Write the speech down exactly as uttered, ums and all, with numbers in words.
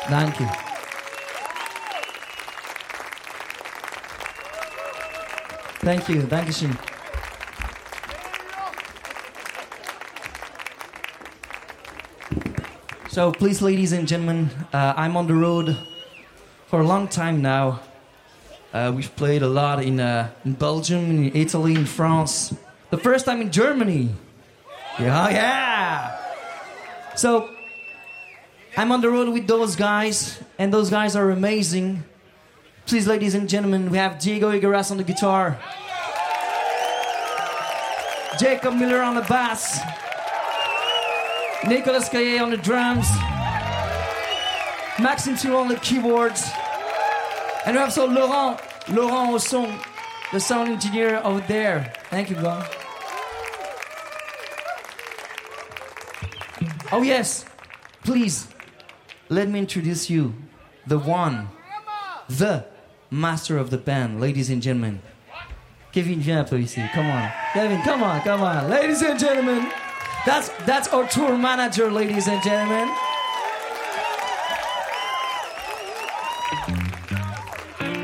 Thank you. Thank you. Dankeschön. So, please, ladies and gentlemen, uh, I'm on the road for a long time now. Uh, we've played a lot in, uh, in Belgium, in Italy, in France. The first time in Germany. Yeah, yeah. So, I'm on the road with those guys, and those guys are amazing. Please, ladies and gentlemen, we have Diego Higueras on the guitar, Jacob Miller on the bass, Nicolas Caillet on the drums, Maxime Toulon on the keyboards, and we have so Laurent, Laurent au son, the sound engineer over there. Thank you, God. Oh yes, please, let me introduce you, the one, the master of the band, ladies and gentlemen. Kevin, viens un peu ici. Come on. Kevin, come on, come on. Ladies and gentlemen, that's, that's our tour manager, ladies and gentlemen.